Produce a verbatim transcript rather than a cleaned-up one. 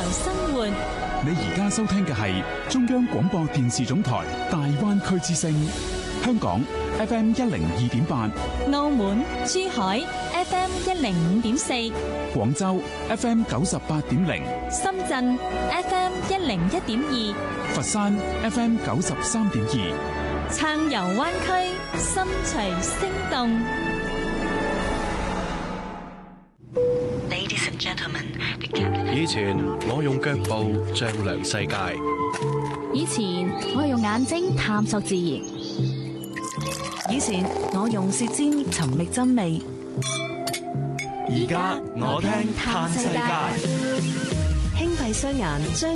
生活。 你而家收聽嘅係中央廣播電視總台大灣區之聲，香港 F M 一零二點八， 澳門、珠海 F M 一零五點四， 廣州 F M 九十八點零， 深圳 F M 一零一點二， 佛山 F M 九十三點二， 暢遊灣區，心隨聲動。 以前我用腳步丈量世界， 以前我用眼睛探索自然， 以前我用舌尖尋覓真味， 而家我聽嘆世界。 輕閉雙眼，將